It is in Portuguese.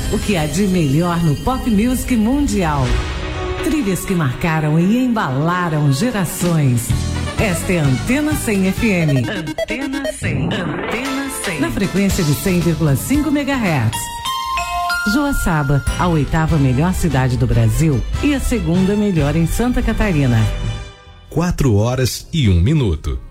o que há de melhor no pop music mundial. Trilhas que marcaram e embalaram gerações. Esta é a Antena 100 FM. Antena 100. Antena 100. Na frequência de 100,5 MHz. Joaçaba, a 8ª melhor cidade do Brasil e a 2ª melhor em Santa Catarina. 4 horas e 1 minuto.